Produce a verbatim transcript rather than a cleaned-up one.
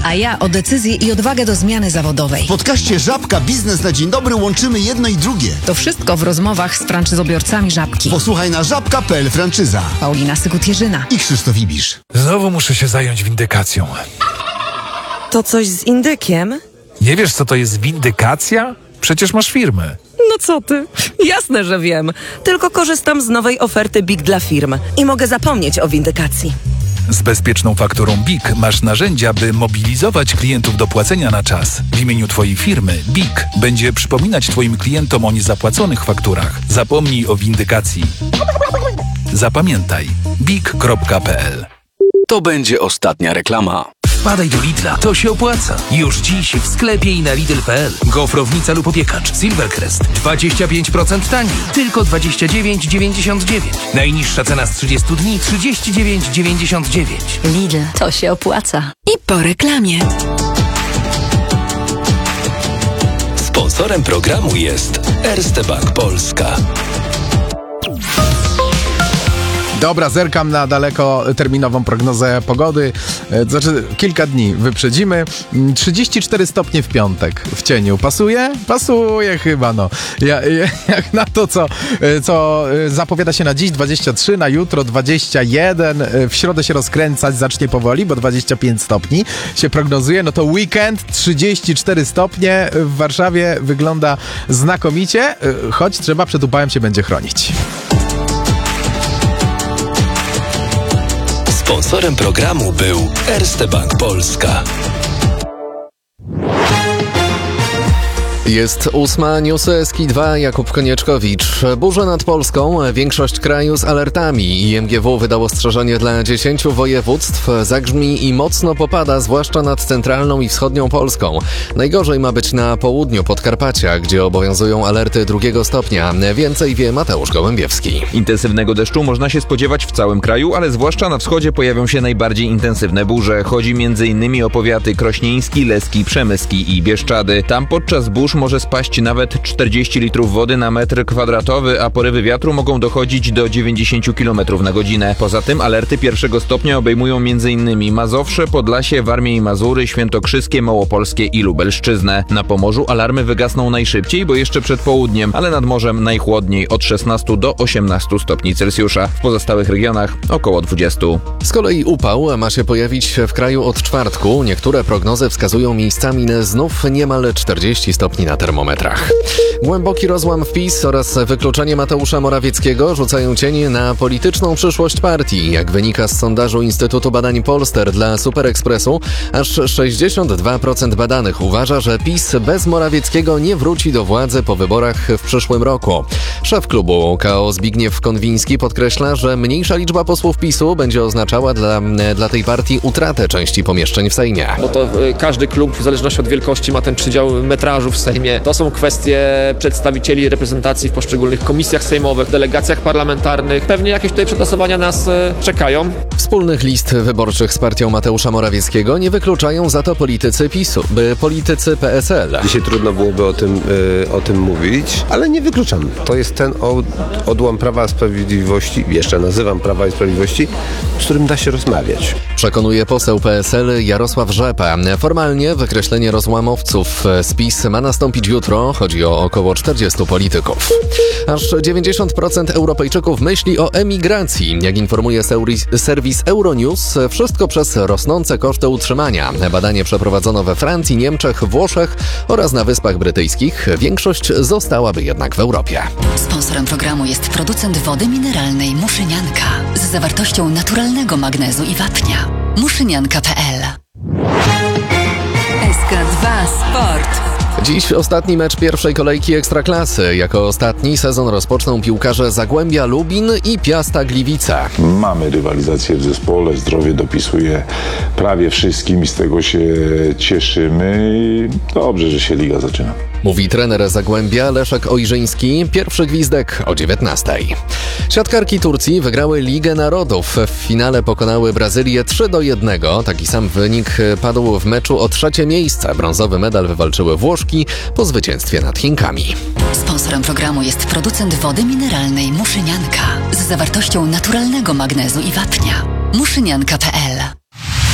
A ja o decyzję i odwagę do zmiany zawodowej. W podcaście Żabka Biznes na Dzień Dobry łączymy jedno i drugie. To wszystko w rozmowach z franczyzobiorcami Żabki. Posłuchaj na żabka kropka pe el franczyza. Paulina Sykut-Jerzyna I Krzysztof Ibisz. Znowu muszę się zająć windykacją. To coś z indykiem? Nie wiesz, co to jest windykacja? Przecież masz firmę. No co ty? Jasne, że wiem. Tylko korzystam z nowej oferty B I K dla firm i mogę zapomnieć o windykacji. Z bezpieczną fakturą B I K masz narzędzia, by mobilizować klientów do płacenia na czas. W imieniu Twojej firmy B I K będzie przypominać Twoim klientom o niezapłaconych fakturach. Zapomnij o windykacji. Zapamiętaj. bik kropka pe el. To będzie ostatnia reklama. Wpadaj do Lidla, to się opłaca. Już dziś w sklepie i na Lidl kropka pe el. Gofrownica lub opiekacz Silvercrest dwadzieścia pięć procent taniej, tylko dwadzieścia dziewięć dziewięćdziesiąt dziewięć. Najniższa cena z trzydziestu dni trzydzieści dziewięć dziewięćdziesiąt dziewięć. Lidl, to się opłaca. I po reklamie. Sponsorem programu jest Erste Bank Polska. Dobra, zerkam na dalekoterminową prognozę pogody. Znaczy, kilka dni wyprzedzimy. trzydzieści cztery stopnie w piątek w cieniu. Pasuje? Pasuje chyba, no. Ja, jak na to, co, co zapowiada się na dziś, dwadzieścia trzy, na jutro dwadzieścia jeden. W środę się rozkręcać zacznie powoli, bo dwadzieścia pięć stopni się prognozuje. No to weekend trzydzieści cztery stopnie. W Warszawie wygląda znakomicie, choć trzeba przed upałem się będzie chronić. Sponsorem programu był Erste Bank Polska. Jest ósma, newsy S K I dwa, Jakub Konieczkowicz. Burze nad Polską, większość kraju z alertami. I M G W wydało ostrzeżenie dla dziesięciu województw. Zagrzmi i mocno popada, zwłaszcza nad centralną i wschodnią Polską. Najgorzej ma być na południu Podkarpacia, gdzie obowiązują alerty drugiego stopnia. Więcej wie Mateusz Gołębiewski. Intensywnego deszczu można się spodziewać w całym kraju, ale zwłaszcza na wschodzie pojawią się najbardziej intensywne burze. Chodzi m.in. o powiaty krośnieński, leski, przemyski i Bieszczady. Tam podczas burz może spaść nawet czterdzieści litrów wody na metr kwadratowy, a porywy wiatru mogą dochodzić do dziewięćdziesiąt kilometrów na godzinę. Poza tym alerty pierwszego stopnia obejmują m.in. Mazowsze, Podlasie, Warmię i Mazury, Świętokrzyskie, Małopolskie i Lubelszczyznę. Na Pomorzu alarmy wygasną najszybciej, bo jeszcze przed południem, ale nad morzem najchłodniej od szesnastu do osiemnastu stopni Celsjusza. W pozostałych regionach około dwudziestu. Z kolei upał ma się pojawić w kraju od czwartku. Niektóre prognozy wskazują miejscami znów niemal czterdzieści stopni na termometrach. Głęboki rozłam w PiS oraz wykluczenie Mateusza Morawieckiego rzucają cień na polityczną przyszłość partii. Jak wynika z sondażu Instytutu Badań Polster dla Superekspresu, aż sześćdziesiąt dwa procent badanych uważa, że PiS bez Morawieckiego nie wróci do władzy po wyborach w przyszłym roku. Szef klubu K O Zbigniew Konwiński podkreśla, że mniejsza liczba posłów PiSu będzie oznaczała dla, dla tej partii utratę części pomieszczeń w Sejmie. Bo to każdy klub w zależności od wielkości ma ten przydział metrażu w Sejmie. To są kwestie przedstawicieli reprezentacji w poszczególnych komisjach sejmowych, delegacjach parlamentarnych. Pewnie jakieś tutaj przetasowania nas czekają. Wspólnych list wyborczych z partią Mateusza Morawieckiego nie wykluczają za to politycy PiSu, by politycy P S L. Dzisiaj trudno byłoby o tym, yy, o tym mówić, ale nie wykluczam. To jest ten od, odłam Prawa i Sprawiedliwości, jeszcze nazywam Prawa i Sprawiedliwości, z którym da się rozmawiać. Przekonuje poseł P S L Jarosław Rzepa. Formalnie wykreślenie rozłamowców z PiS ma nastąpić jutro. Chodzi o około czterdziestu polityków. Aż dziewięćdziesiąt procent Europejczyków myśli o emigracji. Jak informuje serwis Euronews, wszystko przez rosnące koszty utrzymania. Badanie przeprowadzono we Francji, Niemczech, Włoszech oraz na Wyspach Brytyjskich. Większość zostałaby jednak w Europie. Sponsorem programu jest producent wody mineralnej Muszynianka z zawartością naturalnego magnezu i wapnia. muszynianka kropka pe el. S K dwa Sport. Dziś ostatni mecz pierwszej kolejki Ekstraklasy. Jako ostatni sezon rozpoczną piłkarze Zagłębia Lubin i Piasta Gliwice. Mamy rywalizację w zespole, zdrowie dopisuje prawie wszystkim i z tego się cieszymy. Dobrze, że się liga zaczyna. Mówi trener Zagłębia Leszek Ojrzyński. Pierwszy gwizdek o dziewiętnastej. Siatkarki Turcji wygrały Ligę Narodów. W finale pokonały Brazylię trzy do jednego. Taki sam wynik padł w meczu o trzecie miejsce. Brązowy medal wywalczyły Włoszki po zwycięstwie nad Chinkami. Sponsorem programu jest producent wody mineralnej Muszynianka z zawartością naturalnego magnezu i wapnia. muszynianka kropka pe el.